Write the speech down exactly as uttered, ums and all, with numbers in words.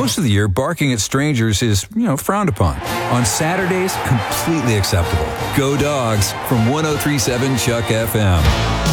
most of the year, barking at strangers is, you know, frowned upon. On Saturdays, completely acceptable. Go Dogs from one oh three point seven Chuck F M.